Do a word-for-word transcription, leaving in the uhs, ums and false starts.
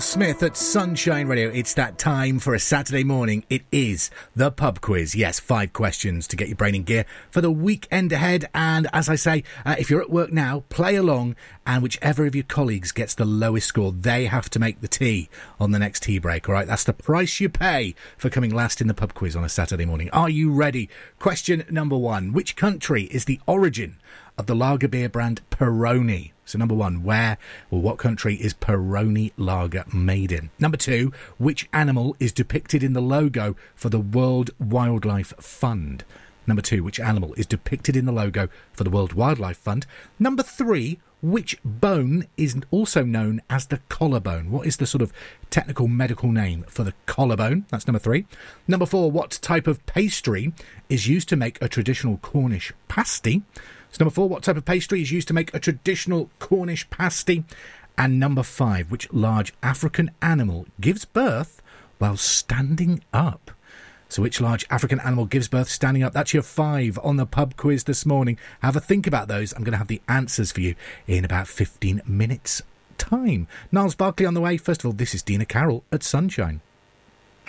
Smith at Sunshine Radio. It's that time for a Saturday morning. It is the pub quiz. Yes, five questions to get your brain in gear for the weekend ahead. And as I say, uh, if you're at work now, play along, and whichever of your colleagues gets the lowest score, they have to make the tea on the next tea break. All right, that's the price you pay for coming last in the pub quiz on a Saturday morning. Are you ready? Question number one. Which country is the origin of the lager beer brand Peroni? So number one, where or what country is Peroni lager made in? Number two, which animal is depicted in the logo for the World Wildlife Fund? Number two, which animal is depicted in the logo for the World Wildlife Fund? Number three, which bone is also known as the collarbone? What is the sort of technical medical name for the collarbone? That's number three. Number four, what type of pastry is used to make a traditional Cornish pasty? So number four, what type of pastry is used to make a traditional Cornish pasty? And number five, which large African animal gives birth while standing up? So which large African animal gives birth standing up? That's your five on the pub quiz this morning. Have a think about those. I'm going to have the answers for you in about fifteen minutes' time. Niles Barkley on the way. First of all, this is Dina Carroll at Sunshine.